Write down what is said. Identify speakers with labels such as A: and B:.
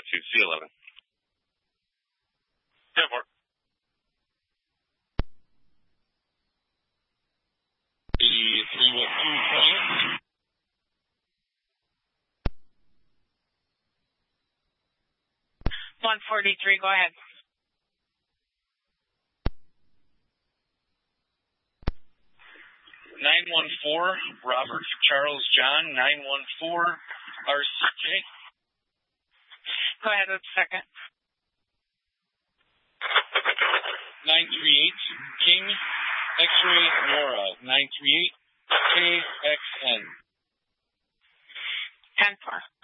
A: to C11.
B: 10-4.
C: The
D: 143, go ahead.
B: Robert Charles John, 914 RCK.
D: Go ahead with the second.
B: 938 King X-Ray Nora, 938 KXN.
D: 10-4.